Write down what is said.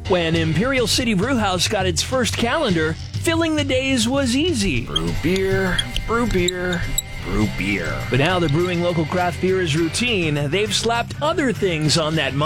When Imperial City Brewhouse got its first calendar, filling the days was easy. Brew beer, brew beer, brew beer. But now the brewing local craft beer is routine. They've slapped other things on that